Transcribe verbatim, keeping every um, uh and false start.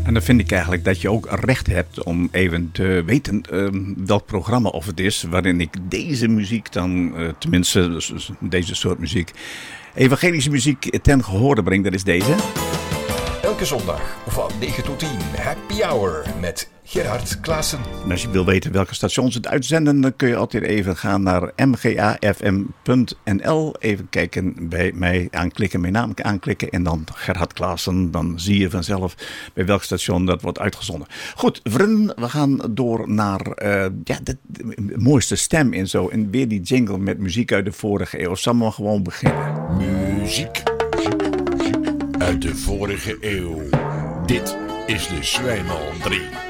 En dan vind ik eigenlijk dat je ook recht hebt om even te weten uh, welk programma of het is waarin ik deze muziek dan, uh, tenminste dus deze soort muziek, evangelische muziek ten gehore breng. Dat is deze. Elke zondag van negen tot tien Happy Hour met Gerard Klaassen. En als je wil weten welke stations het uitzenden, dan kun je altijd even gaan naar m g a f m punt n l. Even kijken bij mij aanklikken, mijn naam aanklikken en dan Gerard Klaassen. Dan zie je vanzelf bij welk station dat wordt uitgezonden. Goed, vrienden, we gaan door naar uh, ja, de, de, de mooiste stem en zo. En weer die jingle met muziek uit de vorige eeuw. Zal maar gewoon beginnen. Muziek uit de vorige eeuw. Dit is de Zwijmal drie.